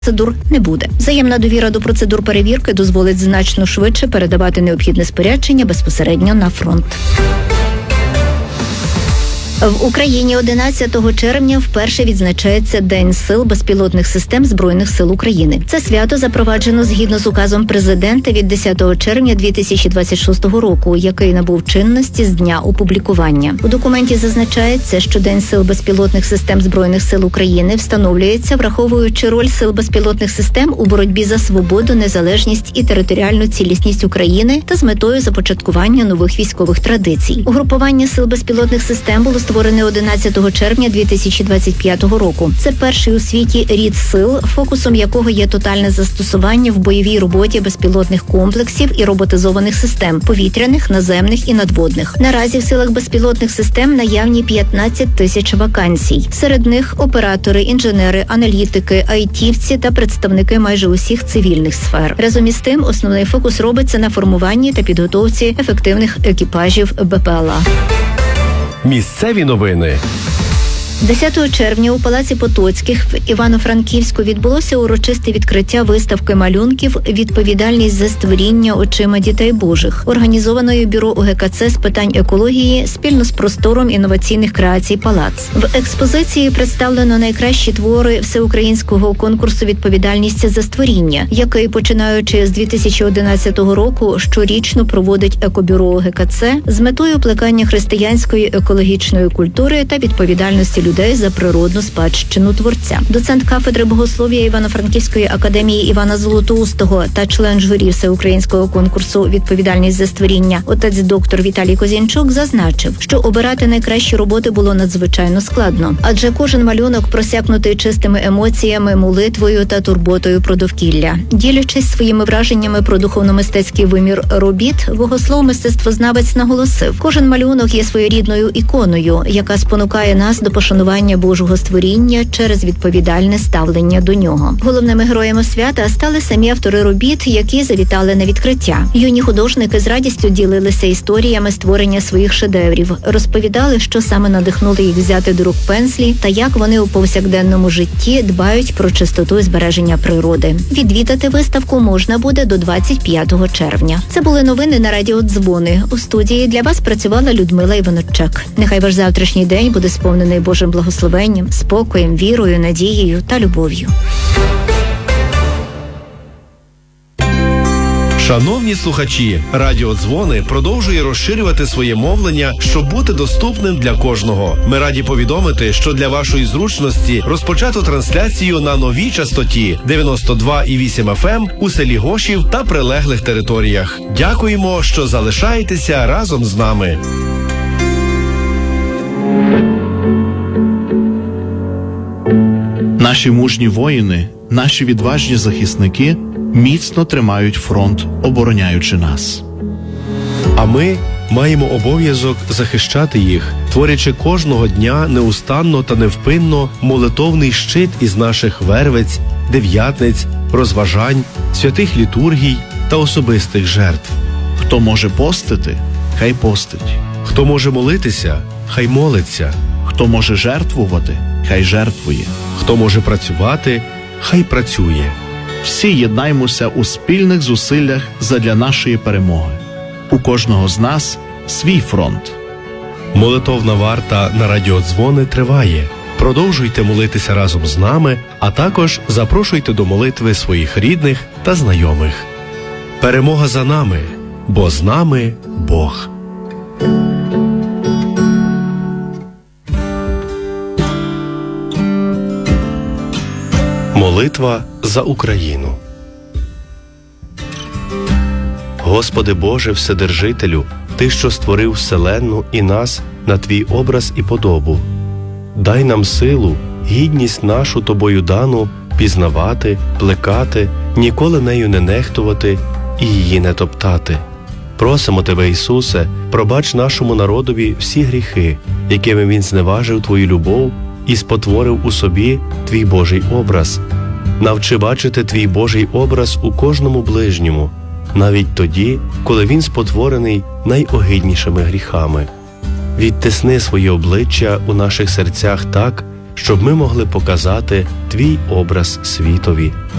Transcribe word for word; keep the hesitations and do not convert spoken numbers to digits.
процедур не буде. Взаємна довіра до процедур перевірки дозволить значно швидше передавати необхідне спорядження безпосередньо на фронт. В Україні одинадцятого червня вперше відзначається День сил безпілотних систем Збройних сил України. Це свято запроваджено згідно з указом президента від десятого червня дві тисячі двадцять шостого року, який набув чинності з дня опублікування. У документі зазначається, що День сил безпілотних систем Збройних сил України встановлюється, враховуючи роль сил безпілотних систем у боротьбі за свободу, незалежність і територіальну цілісність України та з метою започаткування нових військових традицій. Угрупування сил безпілотних систем було створений одинадцятого червня дві тисячі двадцять п'ятого року. Це перший у світі рід сил, фокусом якого є тотальне застосування в бойовій роботі безпілотних комплексів і роботизованих систем – повітряних, наземних і надводних. Наразі в силах безпілотних систем наявні п'ятнадцять тисяч вакансій. Серед них – оператори, інженери, аналітики, айтівці та представники майже усіх цивільних сфер. Разом із тим, основний фокус робиться на формуванні та підготовці ефективних екіпажів БПЛА. Місцеві новини. десятого червня у Палаці Потоцьких в Івано-Франківську відбулося урочисте відкриття виставки малюнків «Відповідальність за створіння очима дітей Божих», організованої Бюро У Ге Ка Це з питань екології спільно з простором інноваційних креацій «Палац». В експозиції представлено найкращі твори всеукраїнського конкурсу «Відповідальність за створіння», який, починаючи з дві тисячі одинадцятого року, щорічно проводить Екобюро У Ге Ка Це з метою плекання християнської екологічної культури та відповідальності людей людей за природну спадщину творця. Доцент кафедри богослов'я Івано-Франківської академії Івана Золотоустого та член журі всеукраїнського конкурсу «Відповідальність за створіння» отець доктор Віталій Козінчук зазначив, що обирати найкращі роботи було надзвичайно складно, адже кожен малюнок просякнутий чистими емоціями, молитвою та турботою про довкілля. Ділячись своїми враженнями про духовно-мистецький вимір робіт, богослов-мистецтвознавець наголосив, кожен малюнок є своєрідною іконою, яка спонукає нас до пошанування Божого створіння через відповідальне ставлення до нього. Головними героями свята стали самі автори робіт, які завітали на відкриття. Юні художники з радістю ділилися історіями створення своїх шедеврів, розповідали, що саме надихнуло їх взяти до рук пензлі та як вони у повсякденному житті дбають про чистоту і збереження природи. Відвідати виставку можна буде до двадцять п'ятого червня. Це були новини на Радіо Дзвони. У студії для вас працювала Людмила Іваноччак. Нехай ваш завтрашній день буде сповнений Божим благословенням, спокоєм, вірою, надією та любов'ю. Шановні слухачі, Радіо Дзвони продовжує розширювати своє мовлення, щоб бути доступним для кожного. Ми раді повідомити, що для вашої зручності розпочато трансляцію на новій частоті дев'яносто два і вісім еф ем у селі Гошів та прилеглих територіях. Дякуємо, що залишаєтеся разом з нами. Наші мужні воїни, наші відважні захисники міцно тримають фронт, обороняючи нас. А ми маємо обов'язок захищати їх, творячи кожного дня неустанно та невпинно молитовний щит із наших вервиць, дев'ятниць, розважань, святих літургій та особистих жертв. Хто може постити, хай постить. Хто може молитися, хай молиться. Хто може жертвувати, хай жертвує. Хто може працювати, хай працює. Всі єднаймося у спільних зусиллях задля нашої перемоги. У кожного з нас свій фронт. Молитовна варта на Радіо Дзвони триває. Продовжуйте молитися разом з нами, а також запрошуйте до молитви своїх рідних та знайомих. Перемога за нами, бо з нами Бог. Молитва за Україну. Господи Боже Вседержителю, Ти, що створив вселенну і нас на Твій образ і подобу, дай нам силу, гідність нашу Тобою дану пізнавати, плекати, ніколи нею не нехтувати і її не топтати. Просимо Тебе, Ісусе, пробач нашому народові всі гріхи, якими він зневажив Твою любов і спотворив у собі Твій Божий образ. Навчи бачити Твій Божий образ у кожному ближньому, навіть тоді, коли він спотворений найогиднішими гріхами. Відтисни своє обличчя у наших серцях так, щоб ми могли показати Твій образ світові.